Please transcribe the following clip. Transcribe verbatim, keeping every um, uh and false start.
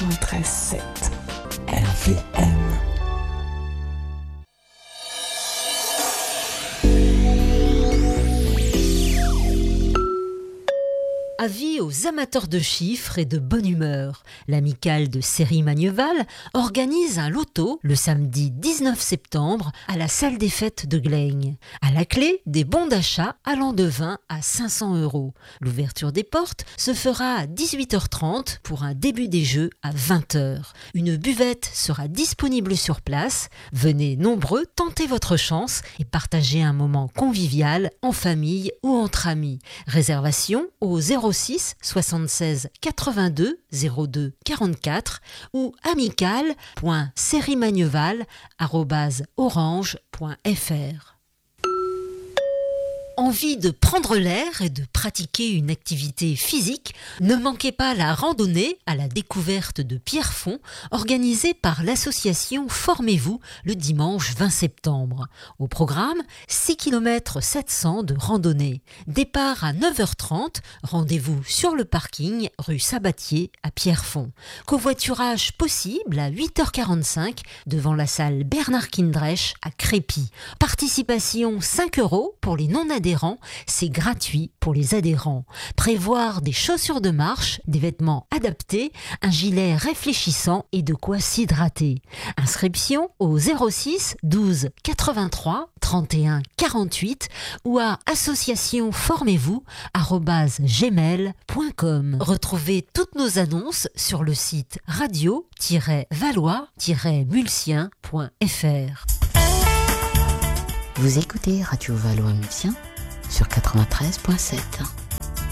quatre-vingt-treize sept R V M. Avis aux amateurs de chiffres et de bonne humeur. L'amicale de Céry-Magneval organise un loto le samedi dix-neuf septembre à la salle des fêtes de Glaigne. À la clé, des bons d'achat allant de vingt à cinq cents euros. L'ouverture des portes se fera à dix-huit heures trente pour un début des jeux à vingt heures. Une buvette sera disponible sur place. Venez nombreux tenter votre chance et partager un moment convivial en famille ou entre amis. Réservation au zéro six soixante-seize quatre-vingt-deux zéro deux quarante-quatre ou amical point céry-magneval arobase orange point f r. Envie de prendre l'air et de pratiquer une activité physique? Ne manquez pas la randonnée à la découverte de Pierrefonds organisée par l'association Formez-vous le dimanche vingt septembre. Au programme, six kilomètres sept cents de randonnée. Départ à neuf heures trente, rendez-vous sur le parking rue Sabatier à Pierrefonds. Covoiturage possible à huit heures quarante-cinq devant la salle Bernard Kindrech à Crépy. Participation cinq euros pour les non-adhérents. C'est gratuit pour les adhérents. Prévoir des chaussures de marche, des vêtements adaptés, un gilet réfléchissant et de quoi s'hydrater. Inscription au zéro six douze quatre-vingt-trois trente et un quarante-huit ou à association formez-vous arobase gmail point com. Retrouvez toutes nos annonces sur le site radio tiret valois tiret mulsien point f r. Vous écoutez Radio Valois-Mulsien sur quatre-vingt-treize point sept.